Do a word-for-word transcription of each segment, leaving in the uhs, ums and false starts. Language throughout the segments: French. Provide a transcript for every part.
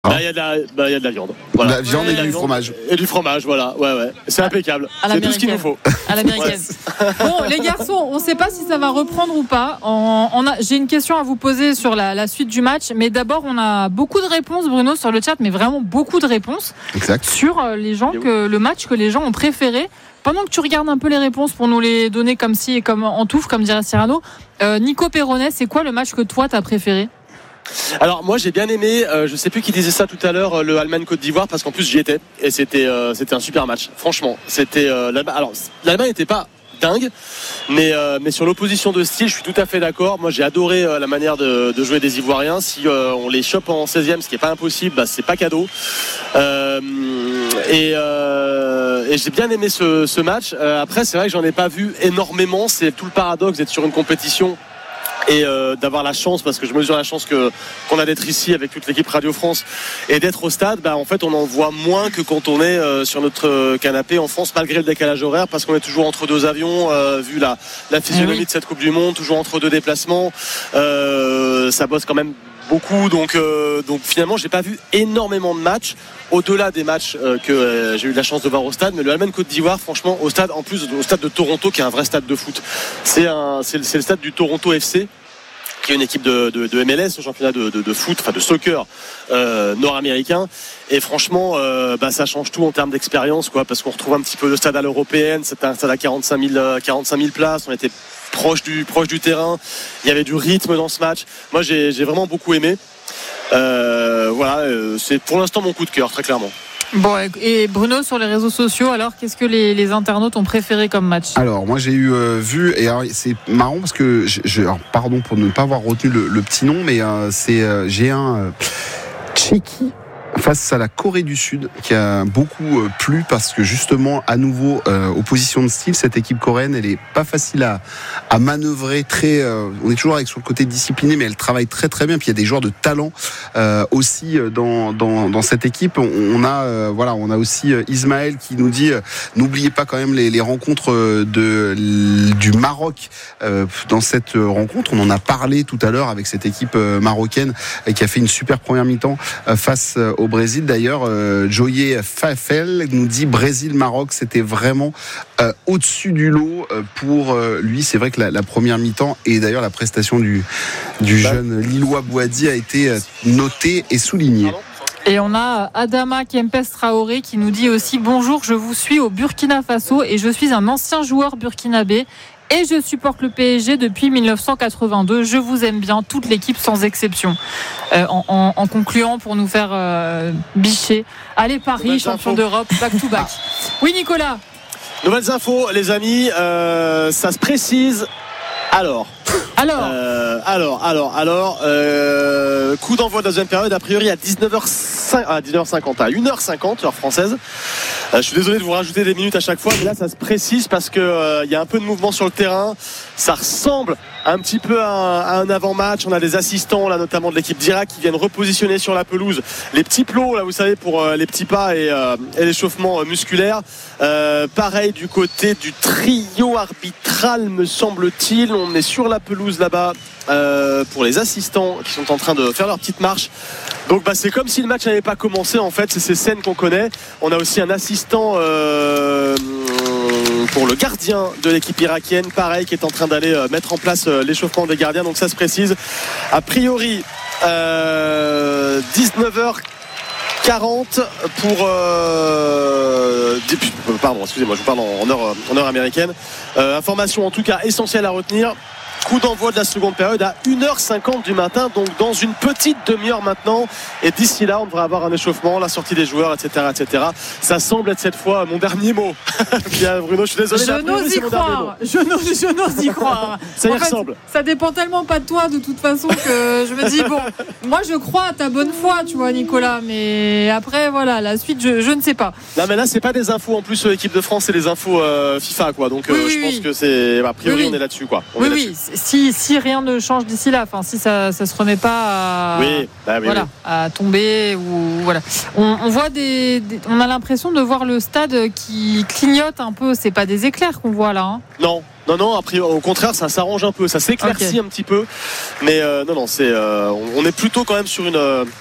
Bah, il y a de la, bah, il y a de la viande. Voilà. De la viande ouais, et du viande, fromage. Et du fromage, voilà. Ouais, ouais. C'est impeccable. C'est tout ce qu'il nous faut. À l'américaine. Ouais. Bon, les garçons, on ne sait pas si ça va reprendre ou pas. On, on a, j'ai une question à vous poser sur la, la suite du match. Mais d'abord, on a beaucoup de réponses, Bruno, sur le chat, mais vraiment beaucoup de réponses. Exact. Sur les gens que, le match que les gens ont préféré. Pendant que tu regardes un peu les réponses pour nous les donner comme si et comme en touffe, comme dirait Cyrano, euh, Nico Perronnet, c'est quoi le match que toi t'as préféré ? Alors moi j'ai bien aimé, euh, je sais plus qui disait ça tout à l'heure, le Allemagne-Côte d'Ivoire, parce qu'en plus j'y étais et c'était euh, c'était un super match. Franchement, c'était euh, l'Allemagne. Alors l'Allemagne n'était pas dingue, mais euh, mais sur l'opposition de style, je suis tout à fait d'accord. Moi j'ai adoré euh, la manière de, de jouer des Ivoiriens. Si euh, on les chope en seizième, ce qui est pas impossible, bah, c'est pas cadeau. Euh, et, euh, et j'ai bien aimé ce, ce match. Euh, après c'est vrai que j'en ai pas vu énormément. C'est tout le paradoxe d'être sur une compétition et euh, d'avoir la chance, parce que je mesure la chance que, qu'on a d'être ici avec toute l'équipe Radio France et d'être au stade. Bah, en fait on en voit moins que quand on est euh, sur notre canapé en France, malgré le décalage horaire, parce qu'on est toujours entre deux avions, euh, vu la, la physionomie oui. de cette Coupe du Monde, toujours entre deux déplacements. Euh, ça bosse quand même beaucoup, donc, euh, donc finalement j'ai pas vu énormément de matchs au-delà des matchs euh, que euh, j'ai eu la chance de voir au stade. Mais le Allemagne-Côte d'Ivoire, franchement, au stade, en plus au stade de Toronto, qui est un vrai stade de foot, c'est, un, c'est, c'est le stade du Toronto F C, qui est une équipe de, de, de M L S, au championnat de, de, de foot, enfin de soccer euh, nord-américain. Et franchement, euh, bah, ça change tout en termes d'expérience, quoi, parce qu'on retrouve un petit peu le stade à l'européenne. C'était un stade à quarante-cinq mille places. On était proche du, proche du terrain. Il y avait du rythme dans ce match. Moi, j'ai, j'ai vraiment beaucoup aimé. Euh, voilà, euh, c'est pour l'instant mon coup de cœur, très clairement. Bon, et Bruno, sur les réseaux sociaux, alors qu'est-ce que les, les internautes ont préféré comme match ? Alors moi j'ai eu euh, vu, et alors, c'est marrant parce que je, je, alors, pardon pour ne pas avoir retenu le, le petit nom, mais euh, c'est euh, j'ai un euh, Tchéquie face à la Corée du Sud qui a beaucoup euh, plu, parce que justement à nouveau euh, opposition de style, cette équipe coréenne elle est pas facile à, à manœuvrer, très euh, on est toujours avec sur le côté discipliné, mais elle travaille très très bien, puis il y a des joueurs de talent euh, aussi dans, dans, dans cette équipe. On, on a euh, voilà on a aussi euh, Ismaël qui nous dit euh, n'oubliez pas quand même les, les rencontres de, du Maroc euh, dans cette rencontre. On en a parlé tout à l'heure avec cette équipe euh, marocaine euh, qui a fait une super première mi-temps euh, face euh, au Brésil. D'ailleurs, euh, Joyer Fafel nous dit Brésil-Maroc, c'était vraiment euh, au-dessus du lot euh, pour euh, lui. C'est vrai que la, la première mi-temps et d'ailleurs la prestation du, du jeune Lillois Bouhaddi a été euh, notée et soulignée. Et on a Adama Kempes Traoré qui nous dit aussi bonjour, je vous suis au Burkina Faso et je suis un ancien joueur burkinabé. Et je supporte le P S G depuis dix-neuf cent quatre-vingt-deux. Je vous aime bien, toute l'équipe sans exception. Euh, en, en, en concluant pour nous faire euh, bicher. Allez Paris, champion d'Europe, back to back. Oui Nicolas. Nouvelles infos les amis, euh, ça se précise. Alors Alors euh, Alors, alors, alors euh, coup d'envoi de la deuxième période, a priori à dix-neuf heures cinquante, à une heure cinquante, heure française. Euh, je suis désolé de vous rajouter des minutes à chaque fois, mais là ça se précise parce qu'il euh, y a un peu de mouvement sur le terrain. Ça ressemble un petit peu à un, à un avant-match. On a des assistants là, notamment de l'équipe d'Irak, qui viennent repositionner sur la pelouse les petits plots là, vous savez, pour euh, les petits pas et, euh, et l'échauffement euh, musculaire. Euh, pareil du côté du trio arbitral, me semble-t-il. On est sur la pelouse là-bas euh, pour les assistants qui sont en train de faire leur petite marche. Donc bah, c'est comme si le match n'avait pas commencé en fait. C'est ces scènes qu'on connaît. On a aussi un assistant euh, pour le gardien de l'équipe irakienne, pareil, qui est en train d'aller euh, mettre en place euh, l'échauffement des gardiens. Donc ça se précise. A priori euh, dix-neuf heures quarante pour euh, pardon excusez-moi, je vous parle en heure, en heure américaine. euh, information en tout cas essentielle à retenir: coup d'envoi de la seconde période à une heure cinquante du matin, donc dans une petite demi-heure maintenant. Et d'ici là, on devrait avoir un échauffement, la sortie des joueurs, et cetera, et cetera. Ça semble être cette fois mon dernier mot. Bien, Bruno, je suis désolé. Je n'ose y croire. Je n'ose, je n'ose y croire. Ça y en ressemble. Fait, ça dépend tellement pas de toi, de toute façon, que je me dis bon, moi je crois à ta bonne foi, tu vois, Nicolas. Mais après, voilà, la suite, je, je ne sais pas. Non, mais là, c'est pas des infos en plus sur l'équipe de France, c'est des infos euh, FIFA, quoi. Donc, oui, euh, oui, je pense oui. que c'est a priori, oui, on est là-dessus, quoi. On oui, est oui. là-dessus. Si, si rien ne change d'ici là, enfin si ça ça se remet pas à, oui, bah oui, voilà, oui. à tomber ou voilà. On, on voit des, des, on a l'impression de voir le stade qui clignote un peu. C'est pas des éclairs qu'on voit là. Hein. Non. Non, non, après, au contraire, ça s'arrange un peu, ça s'éclaircit okay. un petit peu. Mais euh, non, non, c'est, euh, on est plutôt quand même sur une, euh,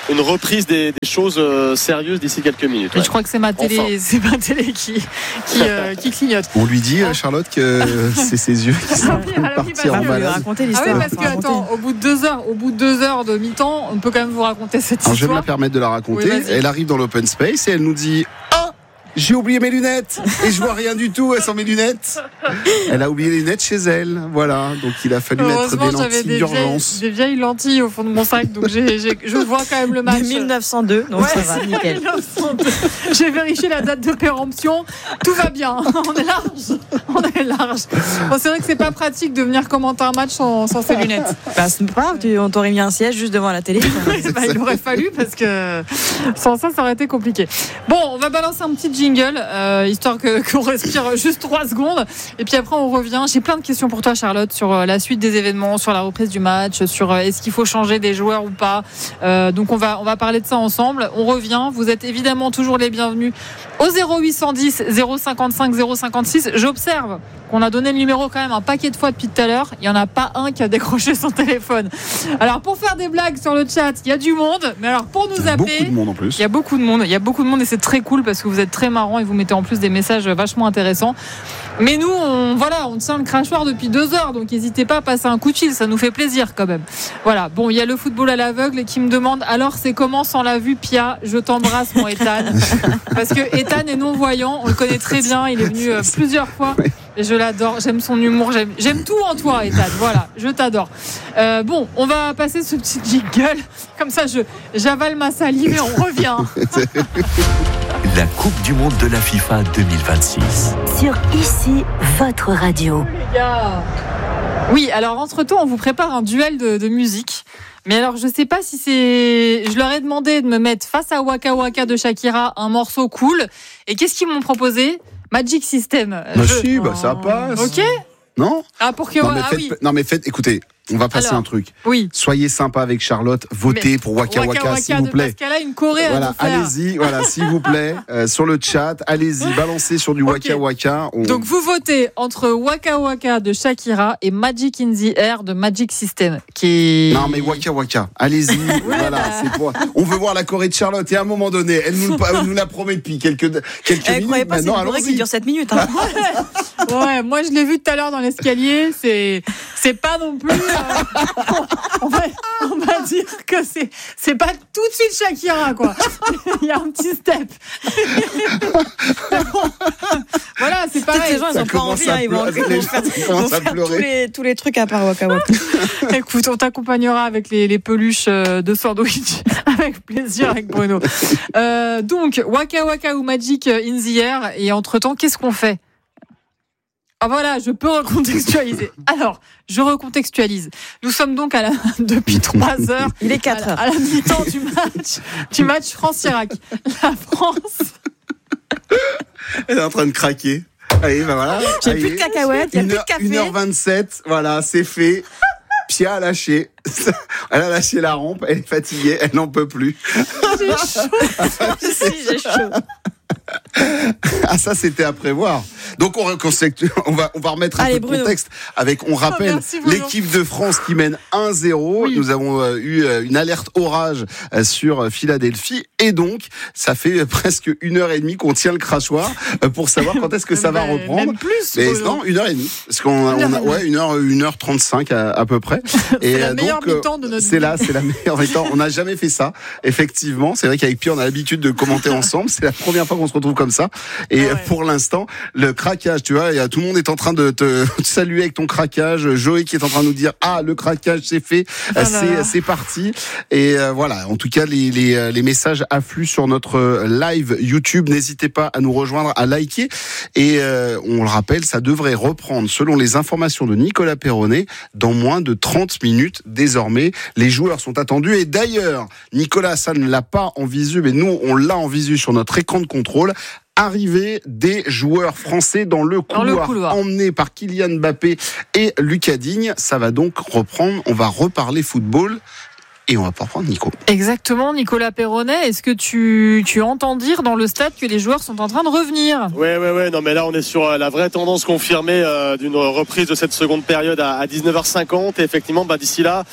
une reprise des, des choses euh, sérieuses d'ici quelques minutes. Ouais. Je crois que c'est ma télé, enfin. c'est ma télé qui qui, euh, qui clignote. On lui dit euh, Charlotte que c'est ses yeux qui sont partis en balade. Raconter l'histoire. Ah oui, parce que attends, au bout de deux heures, au bout de deux heures de mi-temps, on peut quand même vous raconter cette Alors, histoire. je vais me la permettre de la raconter. Oui, elle arrive dans l'open space et elle nous dit ah, j'ai oublié mes lunettes et je vois rien du tout sans mes lunettes. Elle a oublié les lunettes chez elle. Voilà, donc il a fallu mettre des lentilles des d'urgence. Vieilles, des vieilles lentilles au fond de mon sac, donc j'ai, j'ai, je vois quand même le match. De mille neuf cent deux, donc ouais, ça va, nickel. mille neuf cent deux. J'ai vérifié la date de péremption, tout va bien. On est large, on est large. Bon, c'est vrai que c'est pas pratique de venir commenter un match sans, sans ses lunettes. Bah, c'est pas grave, tu, on t'aurait mis un siège juste devant la télé. Bah, il aurait fallu parce que sans ça, ça aurait été compliqué. Bon, on va balancer un petit jingle. Euh, histoire que, qu'on respire juste trois secondes et puis après on revient. J'ai plein de questions pour toi Charlotte sur la suite des événements, sur la reprise du match, sur est-ce qu'il faut changer des joueurs ou pas, euh, donc on va, on va parler de ça ensemble. On revient, vous êtes évidemment toujours les bienvenus au zéro huit cent dix zéro cinquante-cinq zéro cinquante-six. J'observe qu'on a donné le numéro quand même un paquet de fois depuis tout à l'heure, il n'y en a pas un qui a décroché son téléphone. Alors pour faire des blagues sur le chat, il y a du monde, mais alors pour nous appeler, beaucoup de monde en plus. Il y a beaucoup de monde, il y a beaucoup de monde et c'est très cool parce que vous êtes très marrants et vous mettez en plus des messages vachement intéressants. Mais nous, on, voilà, on tient le crachoir depuis deux heures, donc n'hésitez pas à passer un coup de fil, ça nous fait plaisir quand même. Voilà, bon, il y a le football à l'aveugle qui me demande alors c'est comment sans la vue, Pia? Je t'embrasse, mon Ethan. Parce que Ethan est non-voyant, on le connaît très bien, il est venu euh, plusieurs fois. Et je l'adore, j'aime son humour, j'aime, j'aime tout en toi, Ethan. Voilà, je t'adore. Euh, bon, on va passer ce petit jingle. Comme ça, je, j'avale ma salive et on revient. La Coupe du Monde de la FIFA deux mille vingt-six. Sur Ici, votre radio. Les gars. Oui, alors entre-temps, on vous prépare un duel de, de musique. Mais alors, je sais pas si c'est... Je leur ai demandé de me mettre face à Waka Waka de Shakira un morceau cool. Et qu'est-ce qu'ils m'ont proposé? Magic System. Bah je... si, bah ça passe. Ok. Non. Ah pour que non, mais ah, faites, oui. non mais faites, écoutez, on va passer Alors, un truc. Oui. Soyez sympa avec Charlotte, votez mais pour Waka Waka, Waka, Waka s'il vous plaît. Pascal a une choré voilà, à nous faire. allez-y, voilà, s'il vous plaît, euh, sur le chat, allez-y, balancez sur du Waka okay. Waka. On... Donc vous votez entre Waka Waka de Shakira et Magic in the Air de Magic System, qui est... Non mais Waka Waka, allez-y, voilà, bah... c'est pour... On veut voir la choré de Charlotte et à un moment donné, elle nous, elle nous la promet depuis quelques quelques elle minutes. Pas maintenant, c'est une choré qui dure sept minutes. Hein. Ouais, moi je l'ai vu tout à l'heure dans l'escalier, c'est c'est pas non plus euh, on, va, on va dire que c'est c'est pas tout de suite Shakira quoi. Il y a un petit step. Bon, voilà, c'est pareil. Les gens ils ont pas envie, hein, ils vont, ils vont faire, ils vont faire tous les tous les trucs à part Waka Waka. Écoute, on t'accompagnera avec les, les peluches de sandwich avec plaisir avec Bruno. Euh, donc Waka Waka ou Magic in the Air, et entre-temps, qu'est-ce qu'on fait? Ah voilà, je peux recontextualiser. Alors, je recontextualise. Nous sommes donc à la, depuis trois heures. Il est quatre heures. À la, à la mi-temps du match, du match France-Irak. La France. Elle est en train de craquer. Allez, ben voilà. J'ai plus de cacahuètes, il n'y a plus de café. une heure vingt-sept, voilà, c'est fait. Pia a lâché. Elle a lâché la rampe, elle est fatiguée, elle n'en peut plus. J'ai chaud. Si, j'ai chaud. Ah, ça c'était à prévoir. Donc on, on va on va remettre un Allez, peu de Bruno. contexte avec, on rappelle, oh, merci, l'équipe de France qui mène un zéro. Oui. Nous avons euh, eu euh, une alerte orage euh, sur euh, Philadelphie, et donc ça fait euh, presque une heure et demie qu'on tient le crachoir euh, pour savoir quand est-ce que ça va reprendre. Même plus. Mais non, une heure et demie, parce qu'on a, on a, ouais une heure une heure trente-cinq à, à peu près. Et c'est la euh, meilleure donc, mi-temps de notre c'est vie. là, c'est la meilleure mi-temps. On n'a jamais fait ça. Effectivement, c'est vrai qu'avec Pierre on a l'habitude de commenter ensemble. C'est la première fois qu'on se retrouve comme ça. Et ouais. pour l'instant, le craquage, tu vois, y a, tout le monde est en train de te saluer avec ton craquage. Joey qui est en train de nous dire ah le craquage c'est fait, ah c'est c'est parti. Et euh, voilà, en tout cas les les les messages affluent sur notre live YouTube. N'hésitez pas à nous rejoindre, à liker. Et euh, on le rappelle, ça devrait reprendre selon les informations de Nicolas Perronnet dans moins de trente minutes désormais. Les joueurs sont attendus, et d'ailleurs Nicolas, ça ne l'a pas en visu, mais nous on l'a en visu sur notre écran de contrôle. Arrivée des joueurs français dans le couloir, dans le couloir, emmenés par Kylian Mbappé et Lucas Digne. Ça va donc reprendre, on va reparler football. Et on va pas reprendre Nico. Exactement, Nicolas Perronnet. Est-ce que tu, tu entends dire dans le stade que les joueurs sont en train de revenir? Ouais, ouais, ouais. Non, mais là, on est sur la vraie tendance confirmée euh, d'une reprise de cette seconde période à, à dix-neuf heures cinquante. Et effectivement, bah, d'ici là,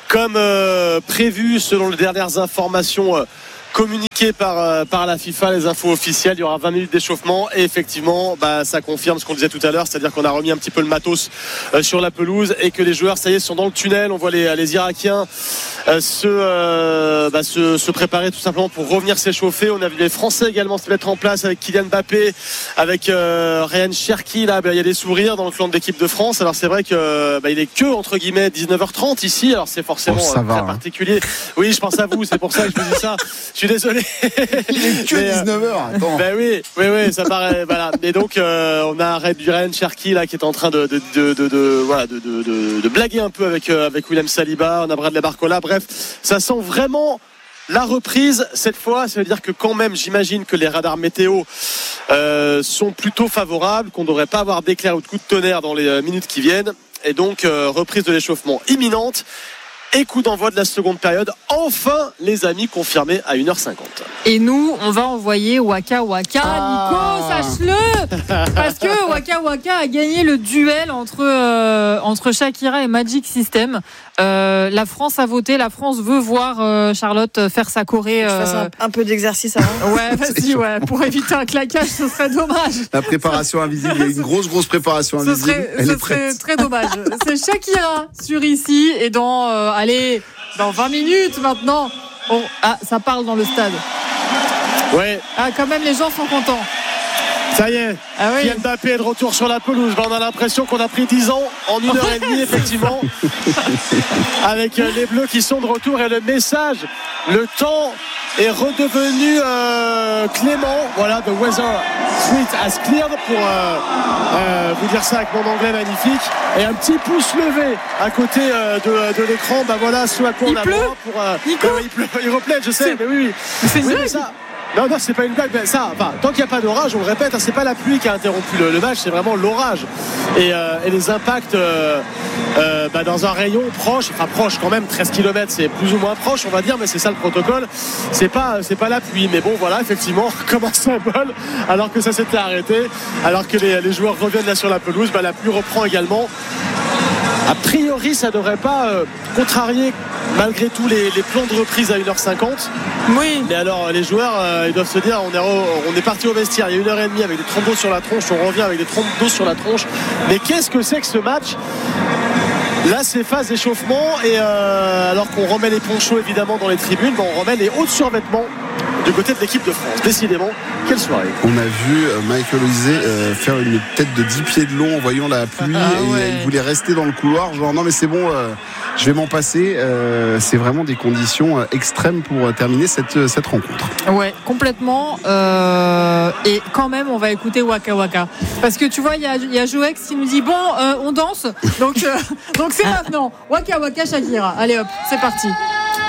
comme euh, prévu selon les dernières informations euh, communiqué par, euh, par la FIFA, les infos officielles. Il y aura vingt minutes d'échauffement et effectivement bah, ça confirme ce qu'on disait tout à l'heure, c'est-à-dire qu'on a remis un petit peu le matos euh, sur la pelouse et que les joueurs ça y est sont dans le tunnel. On voit les, les Irakiens euh, se, euh, bah, se, se préparer tout simplement pour revenir s'échauffer. On a vu les Français également se mettre en place avec Kylian Mbappé, avec euh, Ryan Cherki. Là bah, il y a des sourires dans le clan de l'équipe de France. Alors c'est vrai que bah, il est que entre guillemets dix-neuf heures trente ici, alors c'est forcément oh, ça euh, va, très hein. particulier. Oui, je pense à vous, c'est pour ça que je vous dis ça. Je suis désolé. Il est que mais, dix-neuf heures. Attends. Ben oui, oui, oui, ça paraît. Voilà. Et donc, euh, on a Ryan Cherki là qui est en train de, de, de, de, de, voilà, de, de, de, de blaguer un peu avec, euh, avec William Saliba. On a Bradley Barcola. Bref, ça sent vraiment la reprise cette fois. Ça veut dire que quand même, j'imagine que les radars météo euh, sont plutôt favorables, qu'on ne devrait pas avoir d'éclairs ou de coups de tonnerre dans les minutes qui viennent. Et donc, euh, reprise de l'échauffement imminente. Et coup d'envoi de la seconde période. Enfin, les amis, confirmés à une heure cinquante. Et nous, on va envoyer Waka Waka. Ah. Nico, sache-le. Parce que Waka Waka a gagné le duel entre, euh, entre Shakira et Magic System. Euh, la France a voté. La France veut voir euh, Charlotte faire sa choré. Euh... Je fasse un, un peu d'exercice avant. Ouais, vas-y, ouais. Pour éviter un claquage, ce serait dommage. La préparation invisible. Il y a une grosse, grosse préparation invisible. Ce serait, Elle ce est serait très dommage. C'est Shakira sur ici. Et dans, euh, allez, dans vingt minutes maintenant. On... Ah, ça parle dans le stade. Ouais. Ah, quand même, les gens sont contents. Ça y est, ah oui. Kylian Mbappé est de retour sur la pelouse. Ben, on a l'impression qu'on a pris dix ans en une heure et demie, effectivement. Avec les Bleus qui sont de retour et le message, le temps est redevenu euh, clément. Voilà, the weather street has cleared pour euh, euh, vous dire ça avec mon anglais magnifique. Et un petit pouce levé à côté euh, de, de l'écran. Ben voilà, ce à quoi on a droit pour. Euh, Nico euh, il pleut, il replaide, je sais, mais oui, oui. Mais c'est oui, vrai, mais ça. Non, non, c'est pas une blague. Mais ça, enfin, tant qu'il n'y a pas d'orage, on le répète, hein, c'est pas la pluie qui a interrompu le, le match, c'est vraiment l'orage. Et, euh, et les impacts euh, euh, bah, dans un rayon proche, enfin proche quand même, treize kilomètres, c'est plus ou moins proche, on va dire, mais c'est ça le protocole. C'est pas, c'est pas la pluie. Mais bon, voilà, effectivement, comme un symbole, alors que ça s'était arrêté, alors que les, les joueurs reviennent là sur la pelouse, bah, la pluie reprend également. A priori, ça ne devrait pas euh, contrarier malgré tout les, les plans de reprise à une heure cinquante. Oui. Mais alors, les joueurs, euh, ils doivent se dire, on est, re, on est parti au vestiaire il y a une heure et demie avec des trompes d'eau sur la tronche, on revient avec des trompes d'eau sur la tronche. Mais qu'est-ce que c'est que ce match ? Là, c'est phase d'échauffement et euh, alors qu'on remet les ponchos évidemment dans les tribunes, ben, on remet les hauts de survêtements du côté de l'équipe de France. Décidément, quelle soirée. On a vu Michael Olise euh, faire une tête de dix pieds de long en voyant la pluie ah, et ouais. il voulait rester dans le couloir, genre non mais c'est bon, euh, je vais m'en passer. Euh, c'est vraiment des conditions extrêmes pour terminer cette, cette rencontre. Ouais, complètement. Euh, et quand même, on va écouter Waka Waka. Parce que tu vois, il y a, y a Joex qui nous dit bon, euh, on danse. Donc, euh, donc c'est maintenant. Waka Waka Shakira. Allez hop, c'est parti.